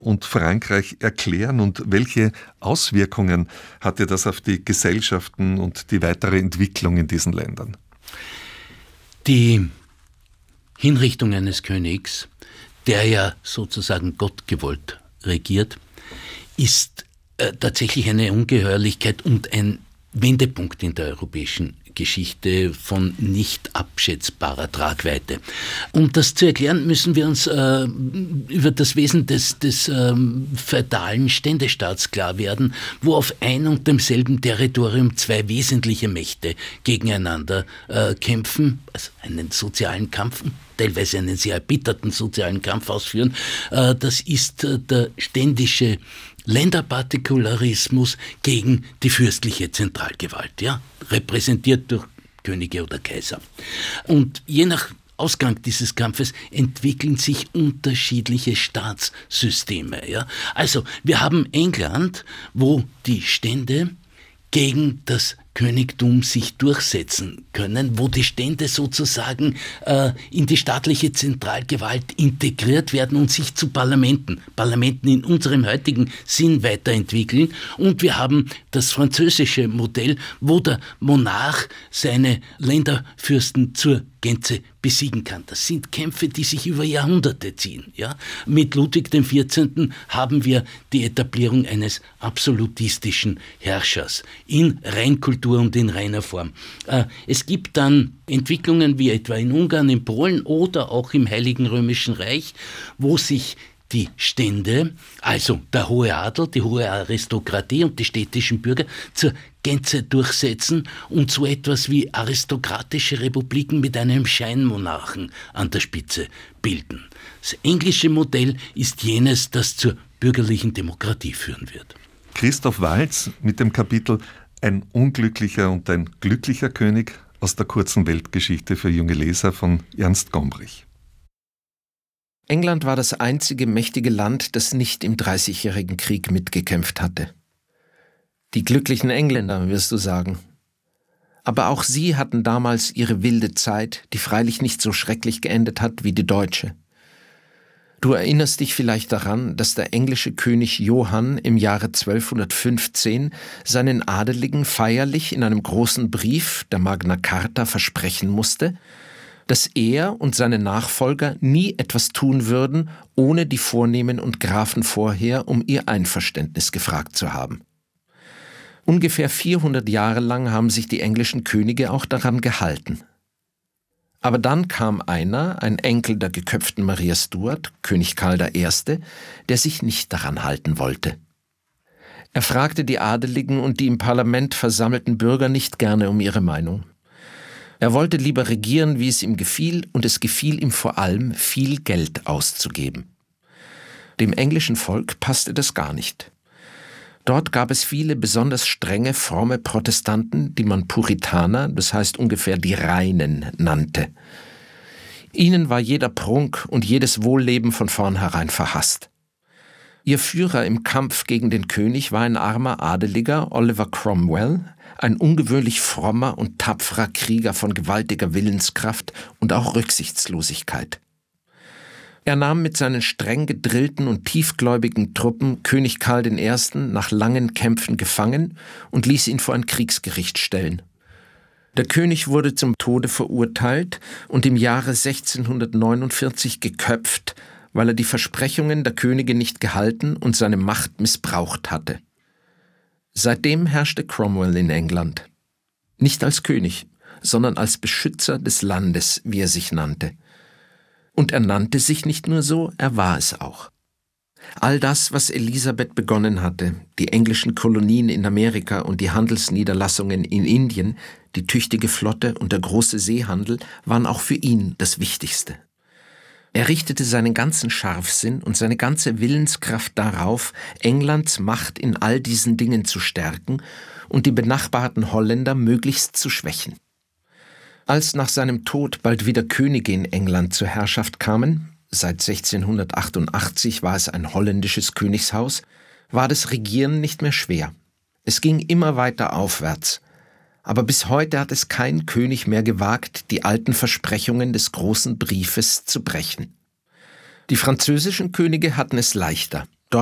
und Frankreich erklären und welche Auswirkungen hatte das auf die Gesellschaften und die weitere Entwicklung in diesen Ländern? Die Hinrichtung eines Königs, der ja sozusagen gottgewollt regiert, ist tatsächlich eine Ungeheuerlichkeit und ein Wendepunkt in der europäischen Geschichte von nicht abschätzbarer Tragweite. Um das zu erklären, müssen wir uns über das Wesen des feudalen Ständestaats klar werden, wo auf ein und demselben Territorium zwei wesentliche Mächte gegeneinander kämpfen, also einen sozialen Kampf und teilweise einen sehr erbitterten sozialen Kampf ausführen. Das ist der ständische Länderpartikularismus gegen die fürstliche Zentralgewalt, ja, repräsentiert durch Könige oder Kaiser. Und je nach Ausgang dieses Kampfes entwickeln sich unterschiedliche Staatssysteme. Ja. Also wir haben England, wo die Stände gegen das Königtum sich durchsetzen können, wo die Stände sozusagen in die staatliche Zentralgewalt integriert werden und sich zu Parlamenten in unserem heutigen Sinn weiterentwickeln. Und wir haben das französische Modell, wo der Monarch seine Länderfürsten zur Gänze besiegen kann. Das sind Kämpfe, die sich über Jahrhunderte ziehen. Ja? Mit Ludwig XIV. Haben wir die Etablierung eines absolutistischen Herrschers in Reinkultur und in reiner Form. Es gibt dann Entwicklungen wie etwa in Ungarn, in Polen oder auch im Heiligen Römischen Reich, wo sich die Stände, also der hohe Adel, die hohe Aristokratie und die städtischen Bürger zur Gänze durchsetzen und so etwas wie aristokratische Republiken mit einem Scheinmonarchen an der Spitze bilden. Das englische Modell ist jenes, das zur bürgerlichen Demokratie führen wird. Christoph Waltz mit dem Kapitel Ein unglücklicher und ein glücklicher König aus der kurzen Weltgeschichte für junge Leser von Ernst Gombrich. England war das einzige mächtige Land, das nicht im Dreißigjährigen Krieg mitgekämpft hatte. Die glücklichen Engländer, wirst du sagen. Aber auch sie hatten damals ihre wilde Zeit, die freilich nicht so schrecklich geendet hat wie die deutsche. Du erinnerst dich vielleicht daran, dass der englische König Johann im Jahre 1215 seinen Adeligen feierlich in einem großen Brief der Magna Carta versprechen musste, dass er und seine Nachfolger nie etwas tun würden, ohne die Vornehmen und Grafen vorher um ihr Einverständnis gefragt zu haben. Ungefähr 400 Jahre lang haben sich die englischen Könige auch daran gehalten. Aber dann kam einer, ein Enkel der geköpften Maria Stuart, König Karl I., der sich nicht daran halten wollte. Er fragte die Adeligen und die im Parlament versammelten Bürger nicht gerne um ihre Meinung. Er wollte lieber regieren, wie es ihm gefiel, und es gefiel ihm vor allem, viel Geld auszugeben. Dem englischen Volk passte das gar nicht. Dort gab es viele besonders strenge, fromme Protestanten, die man Puritaner, das heißt ungefähr die Reinen, nannte. Ihnen war jeder Prunk und jedes Wohlleben von vornherein verhasst. Ihr Führer im Kampf gegen den König war ein armer Adeliger, Oliver Cromwell, ein ungewöhnlich frommer und tapferer Krieger von gewaltiger Willenskraft und auch Rücksichtslosigkeit. Er nahm mit seinen streng gedrillten und tiefgläubigen Truppen König Karl I. nach langen Kämpfen gefangen und ließ ihn vor ein Kriegsgericht stellen. Der König wurde zum Tode verurteilt und im Jahre 1649 geköpft, weil er die Versprechungen der Könige nicht gehalten und seine Macht missbraucht hatte. Seitdem herrschte Cromwell in England. Nicht als König, sondern als Beschützer des Landes, wie er sich nannte. Und er nannte sich nicht nur so, er war es auch. All das, was Elisabeth begonnen hatte, die englischen Kolonien in Amerika und die Handelsniederlassungen in Indien, die tüchtige Flotte und der große Seehandel, waren auch für ihn das Wichtigste. Er richtete seinen ganzen Scharfsinn und seine ganze Willenskraft darauf, Englands Macht in all diesen Dingen zu stärken und die benachbarten Holländer möglichst zu schwächen. Als nach seinem Tod bald wieder Könige in England zur Herrschaft kamen, seit 1688 war es ein holländisches Königshaus, war das Regieren nicht mehr schwer. Es ging immer weiter aufwärts. Aber bis heute hat es kein König mehr gewagt, die alten Versprechungen des großen Briefes zu brechen. Die französischen Könige hatten es leichter.